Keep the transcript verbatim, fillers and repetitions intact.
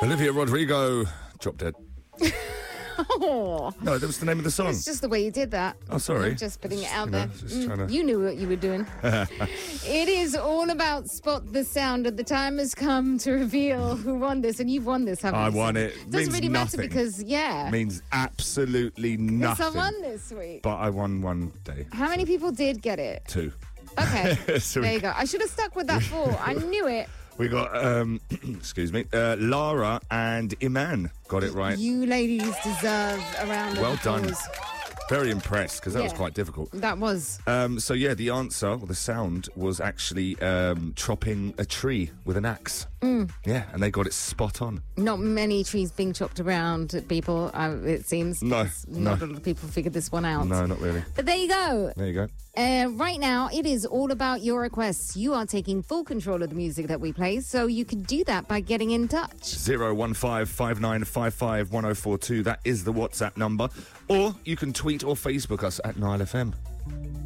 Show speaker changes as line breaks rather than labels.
Olivia Rodrigo, Drop Dead.
Oh.
No, that was the name of the song.
It's just the way you did that.
Oh, sorry.
I'm just putting it out
you
there.
know, just
Mm,
trying to-
You knew what you were doing. It is all about Spot the Sound, and the time has come to reveal who won this. And you've won this, haven't
I
you?
won it.
Doesn't
Means
really matter
nothing.
because, yeah.
Means absolutely
Yes,
nothing.
I won this week.
But I won one day.
How many people did get it?
Two.
Okay,
So
there
we-
you go. I should have stuck with that four. I knew it.
We got, um, excuse me, uh, Lara and Iman got it right.
You ladies deserve a round of
Well done.
applause.
Very impressed, because that was
Yeah.
quite difficult.
That was.
Um, so, yeah, the answer, or the sound, was actually um, chopping a tree with an axe.
Mm.
Yeah, and they got it spot on.
Not many trees being chopped around, people, uh, it seems.
No,
because Not
no.
a lot of people figured this one out.
No, not really.
But there you go.
There you go.
Uh, right now, it is all about your requests. You are taking full control of the music that we play, so you can do that by getting in touch.
zero one five five nine five five one oh four two. That is the WhatsApp number. Or you can tweet or Facebook us at Nile F M.